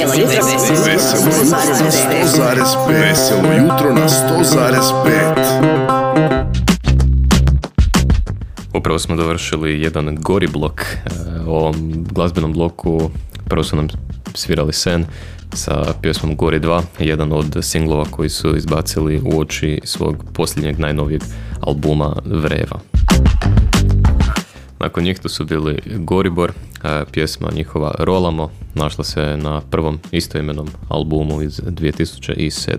Veselo jutro na 100,5. Upravo smo dovršili jedan gori blok. U ovom glazbenom bloku prvo su nam svirali Sen sa pjesmom Gori 2, jedan od singlova koji su izbacili uoči svog posljednjeg najnovijeg albuma Vreva. Nakon njih tu su bili Goribor, pjesma njihova Rolamo, našla se na prvom istoimenom albumu iz 2007.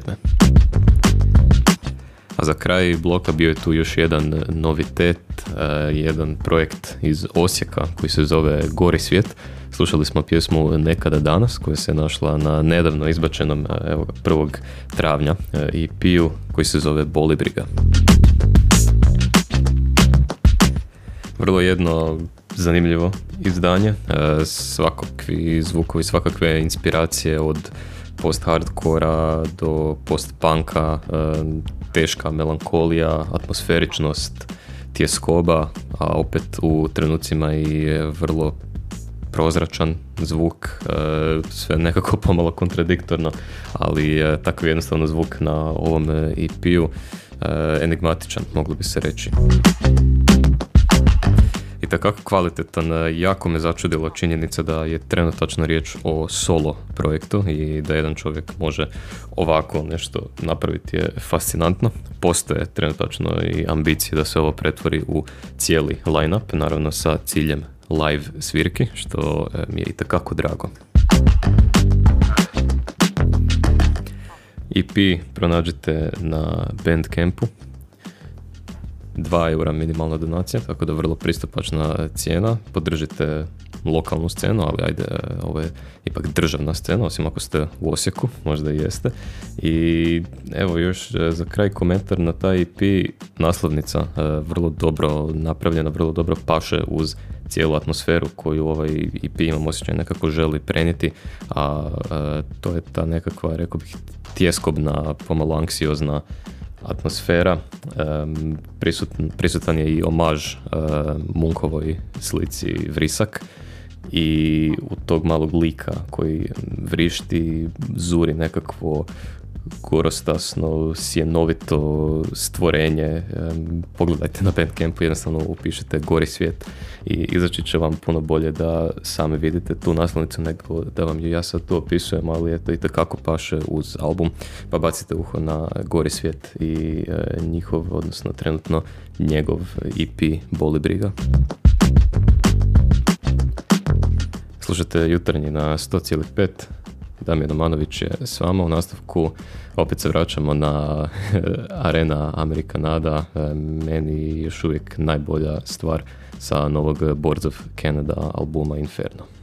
A za kraj bloka bio je tu još jedan novitet, jedan projekt iz Osijeka koji se zove Gori svijet. Slušali smo pjesmu Nekada danas koja se našla na nedavno izbačenom 1. travnja EP-u koji se zove Boli briga. Vrlo jedno zanimljivo izdanje, svakakvi zvukovi, svakakve inspiracije od post-hardkora do post-punka, teška melankolija, atmosferičnost, tjeskoba, a opet u trenucima i vrlo prozračan zvuk, sve nekako pomalo kontradiktorno, ali takav jednostavno zvuk na ovom EP-u, enigmatičan, moglo bi se reći. I takako kvalitetan, jako me začudila činjenica da je trenutačno riječ o solo projektu i da jedan čovjek može ovako nešto napraviti je fascinantno. Postoje trenutačno i ambicije da se ovo pretvori u cijeli line-up, naravno sa ciljem live svirki, što mi je itekako drago. EP pronađite na Bandcampu, 2 eura minimalna donacija, tako da vrlo pristupačna cijena. Podržite lokalnu scenu, ali ajde, ovo je ipak državna scena, osim ako ste u Osijeku, možda i jeste. I evo još za kraj komentar na taj EP, naslovnica vrlo dobro napravljena, vrlo dobro paše uz cijelu atmosferu koju ovaj EP, imam osjećaj, nekako želi prenijeti, a to je ta nekakva, rekao bih, tjeskobna, pomalo anksiozna atmosfera. Prisutan je i omaž Munkovoj slici Vrisak i u tog malog lika koji vrišti zuri nekakvo gorostasno, sjenovito stvorenje. Pogledajte na Bandcampu, jednostavno upišite Gori svijet i izaći će vam puno bolje da sami vidite tu naslovnicu nego da vam ju ja sad tu opisujem, ali eto itekako paše uz album, pa bacite uho na Gori svijet i njihov, odnosno trenutno njegov EP Boli briga. Slušajte Jutarnji na 100,5. Damjan Domanović je s vama u nastavku. Opet se vraćamo na Arena Amerikanada, meni još uvijek najbolja stvar sa novog Boards of Canada albuma Inferno.